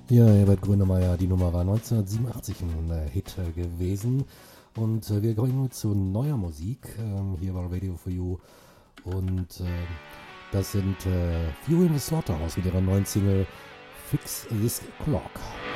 Ja, Herbert Grönemeyer, die Nummer war 1987 ein Hit gewesen. Und wir kommen nun zu neuer Musik hier bei Radio for You. Und das sind Fury in the Slaughterhouse mit ihrer neuen Single Fix This Clock.